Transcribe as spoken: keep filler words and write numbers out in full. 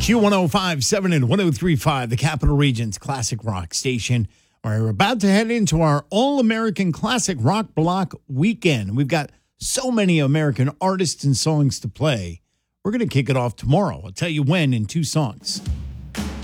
Q one oh five point seven and one oh three point five, the Capital Region's classic rock station. We're about to head into our All-American Classic Rock Block weekend. We've got so many American artists and songs to play. We're going to kick it off tomorrow. I'll tell you when in two songs.